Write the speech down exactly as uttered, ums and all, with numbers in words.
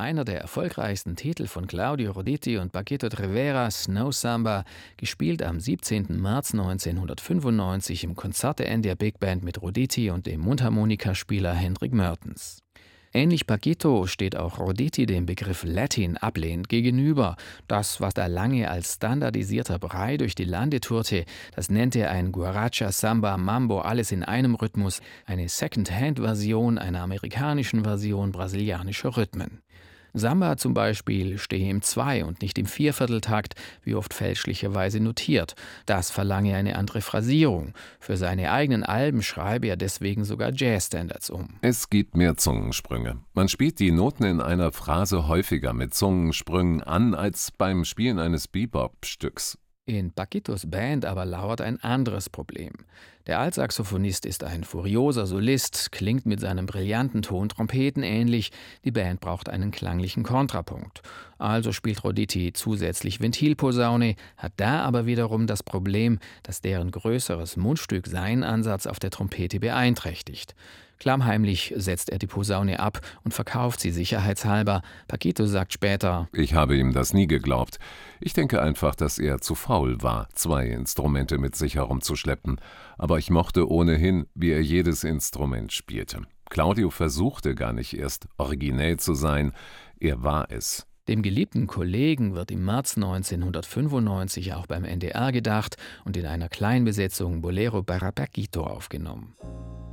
einer der erfolgreichsten Titel von Claudio Roditi und Paquito Rivera, Snow Samba, gespielt am siebzehnten März neunzehnhundertfünfundneunzig im Konzerteende der Big Band mit Roditi und dem Mundharmonikaspieler Hendrik Mertens. Ähnlich Paquito steht auch Roditi dem Begriff Latin ablehnend gegenüber. Das, was da lange als standardisierter Brei durch die Lande tourte, das nennt er ein Guaracha, Samba, Mambo, alles in einem Rhythmus, eine Second-Hand-Version einer amerikanischen Version brasilianischer Rhythmen. Samba zum Beispiel stehe im Zwei- und nicht im Viervierteltakt, wie oft fälschlicherweise notiert. Das verlange eine andere Phrasierung. Für seine eigenen Alben schreibe er deswegen sogar Jazzstandards um. Es gibt mehr Zungensprünge. Man spielt die Noten in einer Phrase häufiger mit Zungensprüngen an als beim Spielen eines Bebop-Stücks. In Paquitos Band aber lauert ein anderes Problem. Der Altsaxophonist ist ein furioser Solist, klingt mit seinem brillanten Ton trompetenähnlich, die Band braucht einen klanglichen Kontrapunkt. Also spielt Roditi zusätzlich Ventilposaune, hat da aber wiederum das Problem, dass deren größeres Mundstück seinen Ansatz auf der Trompete beeinträchtigt. Klammheimlich setzt er die Posaune ab und verkauft sie sicherheitshalber. Paquito sagt später: Ich habe ihm das nie geglaubt. Ich denke einfach, dass er zu faul war, zwei Instrumente mit sich herumzuschleppen. Aber ich mochte ohnehin, wie er jedes Instrument spielte. Claudio versuchte gar nicht erst originell zu sein, er war es. Dem geliebten Kollegen wird im März neunzehnhundertfünfundneunzig auch beim N D R gedacht und in einer Kleinbesetzung Bolero para Paquito aufgenommen.